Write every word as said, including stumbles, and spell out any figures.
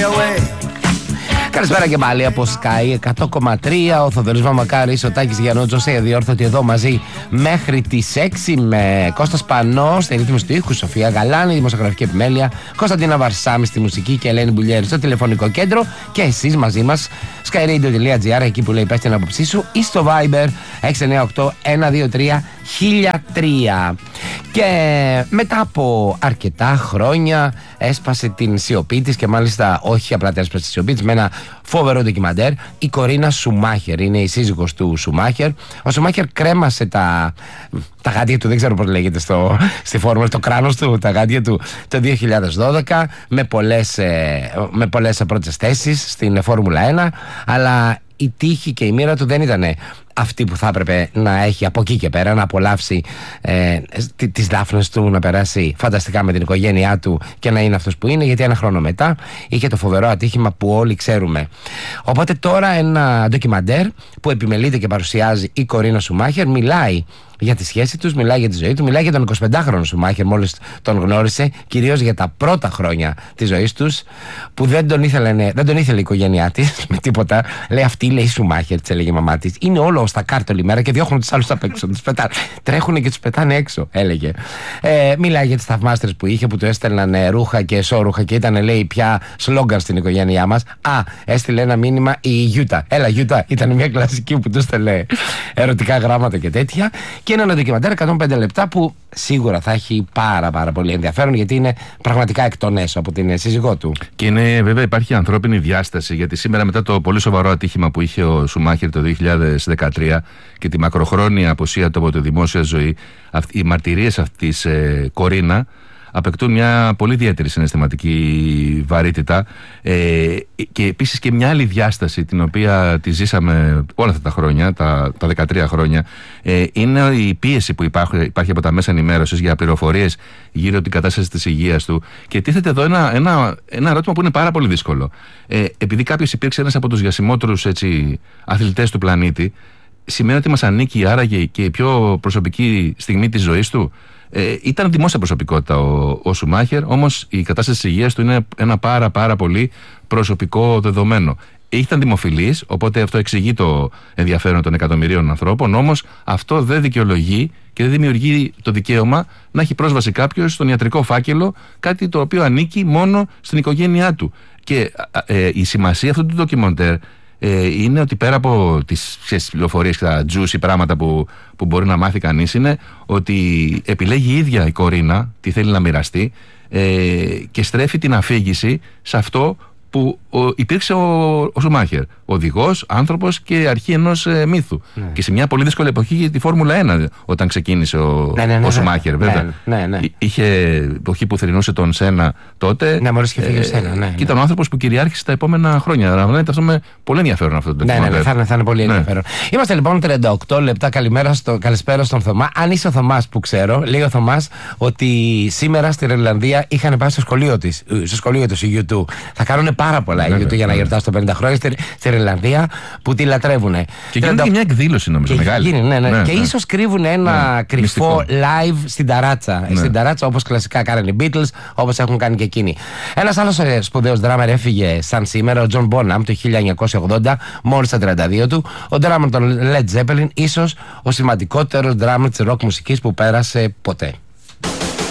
Καλησπέρα και πάλι από Sky εκατό κόμμα τρία. Ο Θοδωρής Μαμακάρης, ο Τάκης Γιαννότζος, η αδιόρθωτη εδώ μαζί μέχρι τις έξι με Κώστας Πανό στη ρύθμιση του ήχου, Σοφία Γαλάνη, δημοσιογραφική επιμέλεια, Κωνσταντίνα Βαρσάμι στη μουσική και Ελένη Μπουλιέρη στο τηλεφωνικό κέντρο. Και εσείς μαζί μας, skyradio.gr, εκεί που λέει πες την άποψή σου, ή στο Viber έξι εννιά οκτώ ένα δύο τρία χίλια τρία. Και μετά από αρκετά χρόνια έσπασε την σιωπή της, και μάλιστα όχι απλά έσπασε τη σιωπή της, με ένα φοβερό ντοκιμαντέρ. Η Κορίνα Σουμάχερ είναι η σύζυγος του Σουμάχερ. Ο Σουμάχερ κρέμασε τα, τα γάντια του, δεν ξέρω πώς λέγεται στο, στη φόρμουλα, το κράνος του, τα γάντια του το δύο χιλιάδες δώδεκα με πολλές, με πολλές πρώτες θέσεις στην Φόρμουλα ένα, αλλά η τύχη και η μοίρα του δεν ήταν αυτή που θα έπρεπε να έχει από εκεί και πέρα, να απολαύσει ε, τις δάφνες του, να περάσει φανταστικά με την οικογένειά του και να είναι αυτός που είναι, γιατί ένα χρόνο μετά είχε το φοβερό ατύχημα που όλοι ξέρουμε. Οπότε τώρα ένα ντοκιμαντέρ που επιμελείται και παρουσιάζει η Κορίνα Σουμάχερ μιλάει για τη σχέση τους, μιλάει για τη ζωή του, μιλάει για τον εικοσιπεντάχρονο Σουμάχερ μόλις τον γνώρισε, κυρίως για τα πρώτα χρόνια της ζωής τους, που δεν τον ήθελε, δεν τον ήθελε η οικογένειά της με τίποτα. Λέει, αυτή λέει Σουμάχερ, της έλεγε η μαμά της. Είναι όλο στα κάρτα όλη μέρα και διώχνουν τους άλλους απ' έξω. Τους πετάνε. Τρέχουν και τους πετάνε έξω, έλεγε. Ε, μιλάει για τις θαυμάστρες που είχε, που του έστελναν ρούχα και εσώρουχα και ήταν, λέει, πια σλόγγαν στην οικογένειά μας. Α, έστειλε ένα μήνυμα η Γιούτα. Έλα, Γιούτα, ήταν μια κλασική που του έστελνε ερωτικά γράμματα και τέτοια. Και είναι ένα ντοκιμαντέρ εκατόν πέντε λεπτά που σίγουρα θα έχει πάρα πάρα πολύ ενδιαφέρον, γιατί είναι πραγματικά εκ των έσω από την σύζυγό του. Και είναι, βέβαια, υπάρχει ανθρώπινη διάσταση, γιατί σήμερα, μετά το πολύ σοβαρό ατύχημα που είχε ο Σουμάχερ το δύο χιλιάδες δεκατρία και τη μακροχρόνια απουσία του από τη δημόσια ζωή, οι μαρτυρίες αυτής ε, Κορίνα απαιτούν μια πολύ ιδιαίτερη συναισθηματική βαρύτητα, ε, και επίσης και μια άλλη διάσταση την οποία τη ζήσαμε όλα αυτά τα χρόνια, τα, τα δεκατρία χρόνια, ε, είναι η πίεση που υπάρχει, υπάρχει από τα μέσα ενημέρωσης για πληροφορίες γύρω από την κατάσταση της υγείας του. Και τίθεται εδώ ένα, ένα, ένα ερώτημα που είναι πάρα πολύ δύσκολο. Ε, επειδή κάποιος υπήρξε ένας από τους γιασιμότερους έτσι, αθλητές του πλανήτη, σημαίνει ότι μας ανήκει άραγε και η πιο προσωπική στιγμή της ζωής του. Ε, ήταν δημόσια προσωπικότητα ο, ο Σουμάχερ, όμως η κατάσταση της υγείας του είναι ένα πάρα πάρα πολύ προσωπικό δεδομένο. Ήταν δημοφιλής, οπότε αυτό εξηγεί το ενδιαφέρον των εκατομμυρίων ανθρώπων, όμως αυτό δεν δικαιολογεί και δεν δημιουργεί το δικαίωμα να έχει πρόσβαση κάποιος στον ιατρικό φάκελο, κάτι το οποίο ανήκει μόνο στην οικογένειά του. Και ε, η σημασία αυτού του ντοκιμαντέρ Ε, είναι ότι πέρα από τις πληροφορίες και τα juicy πράγματα που, που μπορεί να μάθει κανείς, είναι ότι επιλέγει η ίδια η Κορίνα τι θέλει να μοιραστεί, ε, και στρέφει την αφήγηση σε αυτό που ο, υπήρξε ο, ο Σουμάχερ, οδηγός, άνθρωπος και αρχή ενός ε, μύθου. Ναι. Και σε μια πολύ δύσκολη εποχή για τη Φόρμουλα ένα, όταν ξεκίνησε ο, ναι, ναι, ναι, ο Σουμάχερ, ναι, βέβαια. Ναι, ναι, ναι. Είχε εποχή που θρηνούσε τον Σένα τότε. Ναι, μόλις και φύγει ο Σένα. Ναι, και ήταν ναι. ο άνθρωπος που κυριάρχησε τα επόμενα χρόνια. Να βλέπετε αυτό με πολύ ενδιαφέρον αυτό το ντοκιμαντέρ. Ναι, ναι, ναι, θα, είναι, θα είναι πολύ ενδιαφέρον. Ναι. Είμαστε λοιπόν τριάντα οκτώ λεπτά. Καλημέρα στο, καλησπέρα στον Θωμά. Αν είσαι ο Θωμάς που ξέρω, λέει ο Θωμάς ότι σήμερα στην Ιρλανδία είχαν πάει στο σχολείο της, στο σχολείο του η γιου τού. Θα κάνουν πάρα πολλά ναι, για να γιορτάσουν τα πενήντα χρόνια στην Ιρλανδία, που τη λατρεύουν. Και γίνεται και μια εκδήλωση, νομίζω, και μεγάλη. Γίνει, ναι, ναι. Ναι, και ναι. ίσως κρύβουν ένα ναι, κρυφό μυστικό live στην ταράτσα. Ναι. Στην ταράτσα, όπως κλασικά κάνανε οι Beatles, όπως έχουν κάνει και εκείνοι. Ένας άλλος σπουδαίος ντράμερ έφυγε σαν σήμερα, ο Τζον Μπόναμ, το χίλια εννιακόσια ογδόντα, μόλις στα τριάντα δύο του. Ο ντράμερ των Led Zeppelin, ίσως ο σημαντικότερος ντράμερ της rock μουσικής που πέρασε ποτέ.